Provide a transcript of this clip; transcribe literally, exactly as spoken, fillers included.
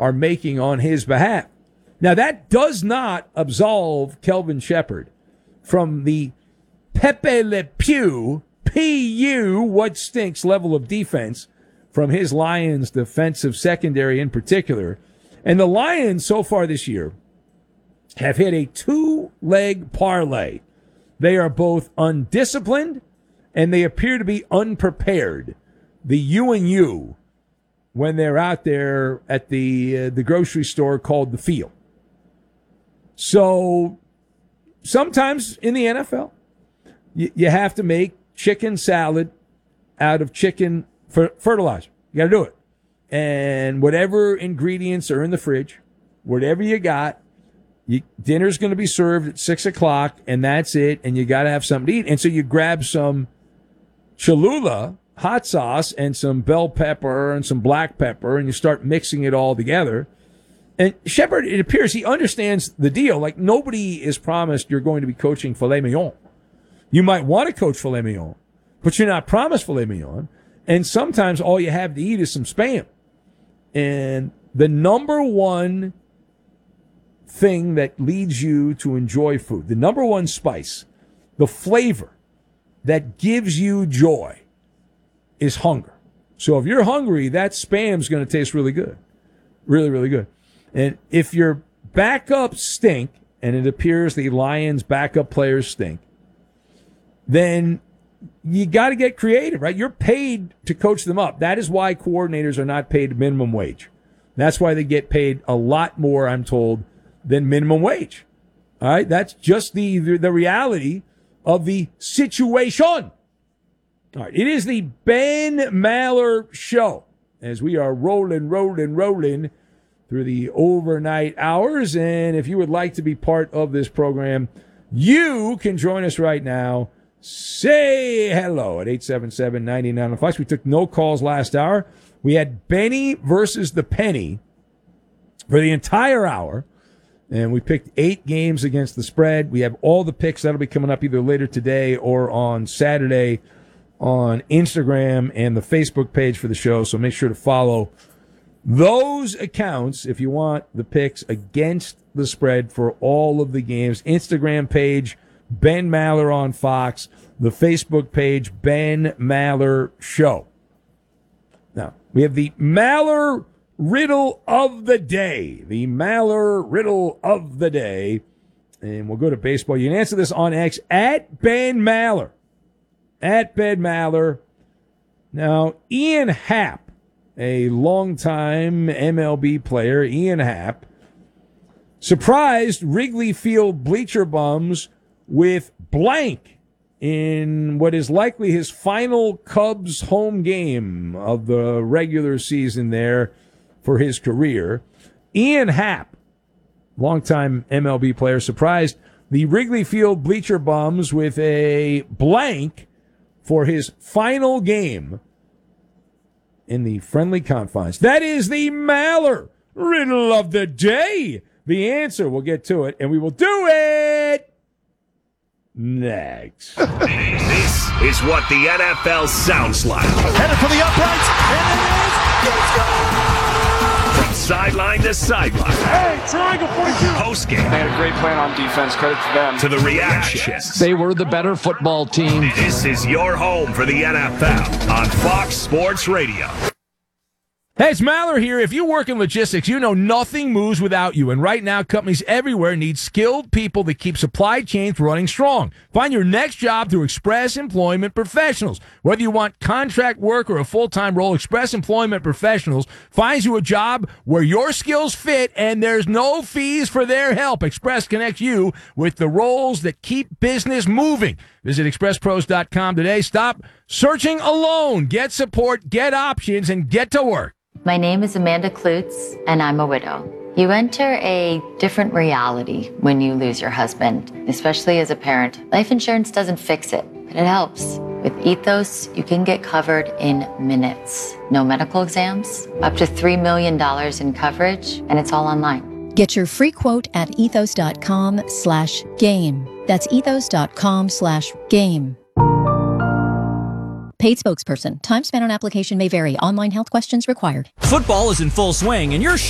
are making on his behalf. Now, that does not absolve Kelvin Shepherd from the Pepe Le Pew, P U, what stinks level of defense from his Lions defensive secondary in particular. And the Lions so far this year have hit a two-leg parlay. They are both undisciplined and they appear to be unprepared. The U and U when they're out there at the uh, the grocery store called the Field. So sometimes in the N F L, you, you have to make chicken salad out of chicken fer- fertilizer. You got to do it. And whatever ingredients are in the fridge, whatever you got, you, dinner's going to be served at six o'clock, and that's it. And you got to have something to eat. And so you grab some Cholula hot sauce and some bell pepper and some black pepper, and you start mixing it all together. And Shepherd, it appears he understands the deal. Like, nobody is promised you're going to be coaching filet mignon. You might want to coach filet mignon, but you're not promised filet mignon. And sometimes all you have to eat is some Spam. And the number one thing that leads you to enjoy food, the number one spice, the flavor that gives you joy is hunger. So if you're hungry, that Spam's going to taste really good. Really, really good. And if your backups stink, and it appears the Lions' backup players stink, then you got to get creative, right? You're paid to coach them up. That is why coordinators are not paid minimum wage. That's why they get paid a lot more, I'm told, than minimum wage. All right? That's just the the, the reality of the situation. All right. It is the Ben Maller Show as we are rolling, rolling, rolling through the overnight hours. And if you would like to be part of this program, you can join us right now. Say hello at eight seven seven, nine nine oh five. We took no calls last hour. We had Benny versus the Penny for the entire hour, and we picked eight games against the spread. We have all the picks. That'll be coming up either later today or on Saturday on Instagram and the Facebook page for the show, so make sure to follow those accounts if you want the picks against the spread for all of the games. Instagram page, Ben Maller on Fox. The Facebook page, Ben Maller Show. Now, we have the Maller Riddle of the Day. The Maller Riddle of the Day. And we'll go to baseball. You can answer this on X at Ben Maller. At Ben Maller. Now, Ian Happ, a longtime M L B player, Ian Happ, surprised Wrigley Field bleacher bums with blank in what is likely his final Cubs home game of the regular season there for his career. Ian Happ, longtime M L B player, surprised the Wrigley Field bleacher bums with a blank for his final game in the friendly confines. That is the Maller Riddle of the Day. The answer, we'll get to it, and we will do it next. This is what the N F L sounds like. Headed for the uprights, and it is. Let's go! From sideline to sideline. Hey, triangle forty-two. Post game. They had a great plan on defense. Credit to them. To the reactions. They were the better football team. This is your home for the N F L on Fox Sports Radio. Hey, it's Maller here. If you work in logistics, you know nothing moves without you. And right now, companies everywhere need skilled people that keep supply chains running strong. Find your next job through Express Employment Professionals. Whether you want contract work or a full-time role, Express Employment Professionals finds you a job where your skills fit and there's no fees for their help. Express connects you with the roles that keep business moving. Visit express pros dot com today. Stop searching alone. Get support, get options, and get to work. My name is Amanda Klutz, and I'm a widow. You enter a different reality when you lose your husband, especially as a parent. Life insurance doesn't fix it, but it helps. With Ethos, you can get covered in minutes. No medical exams, up to three million dollars in coverage, and it's all online. Get your free quote at ethos.com slash game. That's ethos.com slash game. Paid spokesperson. Time spent on application may vary. Online health questions required. Football is in full swing, and you're